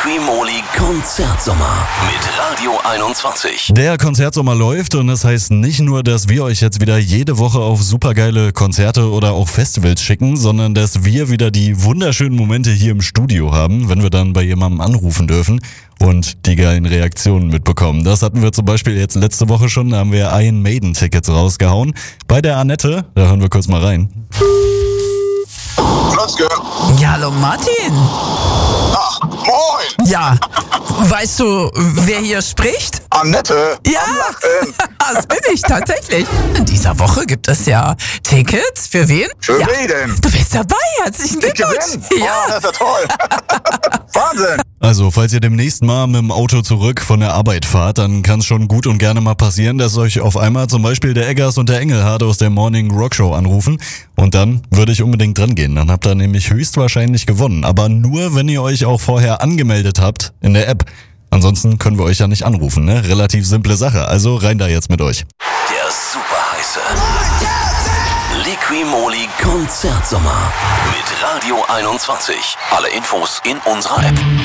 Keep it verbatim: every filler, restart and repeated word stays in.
Liqui-Moly Konzertsommer mit Radio einundzwanzig. Der Konzertsommer läuft und das heißt nicht nur, dass wir euch jetzt wieder jede Woche auf supergeile Konzerte oder auch Festivals schicken, sondern dass wir wieder die wunderschönen Momente hier im Studio haben, wenn wir dann bei jemandem anrufen dürfen und die geilen Reaktionen mitbekommen. Das hatten wir zum Beispiel jetzt letzte Woche schon, da haben wir Iron Maiden Tickets rausgehauen. Bei der Annette, da hören wir kurz mal rein. Ja, hallo Martin. Ach, moin! Ja, weißt du, wer hier spricht? Annette! Ja, das bin ich tatsächlich. In dieser Woche gibt es ja Tickets. Für wen? Für ja. wen denn? Du bist dabei, herzlichen Glückwunsch. Gewinn? Ja. Oh, das ist ja toll. Wahnsinn! Also, falls ihr demnächst mal mit dem Auto zurück von der Arbeit fahrt, dann kann es schon gut und gerne mal passieren, dass euch auf einmal zum Beispiel der Eggers und der Engelhardt aus der Morning Rock Show anrufen. Und dann würde ich unbedingt dran gehen. Dann habt ihr nämlich höchstwahrscheinlich gewonnen. Aber nur, wenn ihr euch auch vorher angemeldet habt in der App. Ansonsten können wir euch ja nicht anrufen, ne? Relativ simple Sache. Also rein da jetzt mit euch. Der super heiße Liqui-Moly Konzertsommer mit Radio einundzwanzig. Alle Infos in unserer App.